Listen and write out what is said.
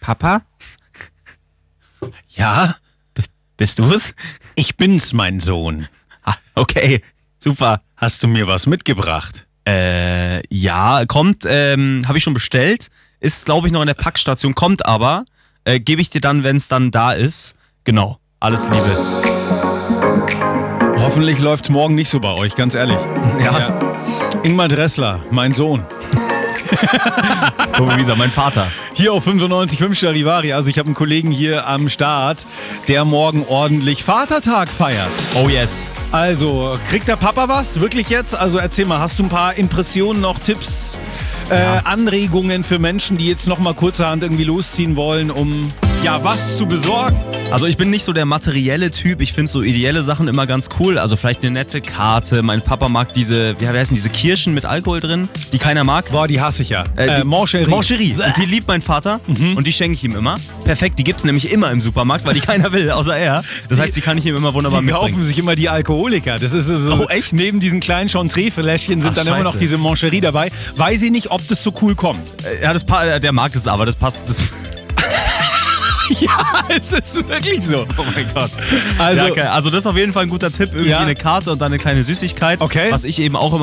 Papa? Ja, Bist du es? ich bin's, mein Sohn. Ah, okay, super. Hast du mir was mitgebracht? Ja, kommt, habe ich schon bestellt. Ist, glaube ich, noch in der Packstation, kommt aber. Gebe ich dir dann, wenn es dann da ist. Genau, alles Liebe. Hoffentlich läuft's morgen nicht so bei euch, ganz ehrlich. Ja. Ingmar Dressler, mein Sohn. Tobi Wieser, mein Vater. Hier auf 95.5 Charivari. Also ich habe einen Kollegen hier am Start, der morgen ordentlich Vatertag feiert. Oh yes. Also, kriegt der Papa was? Wirklich jetzt? Also erzähl mal, hast du ein paar Impressionen, noch Tipps, Anregungen für Menschen, die jetzt noch mal kurzerhand irgendwie losziehen wollen, um ja was zu besorgen? Also ich bin nicht so der materielle Typ. Ich finde so ideelle Sachen immer ganz cool. Also vielleicht eine nette Karte. Mein Papa mag diese, wie heißen diese Kirschen mit Alkohol drin, die keiner mag. Boah, die hasse ich ja. Mancherie. Mancherie. Und die liebt mein Vater und die schenke ich ihm immer. Perfekt, die gibt's nämlich immer im Supermarkt, weil die keiner will, außer er. Das heißt, die kann ich ihm immer wunderbar Sie mitbringen. kaufen sich immer die Alkoholiker. Das ist so, Oh, echt? Neben diesen kleinen Chantre-Fläschchen sind Ach, dann immer noch scheiße. diese Mancherie dabei. Weiß ich nicht, ob das so cool kommt. Ja, der mag das aber, das passt. Das Ja, es ist wirklich so. oh mein Gott. Also, ja, okay. Also das ist auf jeden Fall ein guter Tipp. Irgendwie Ja. eine Karte und dann eine kleine Süßigkeit. Okay. Was ich eben auch immer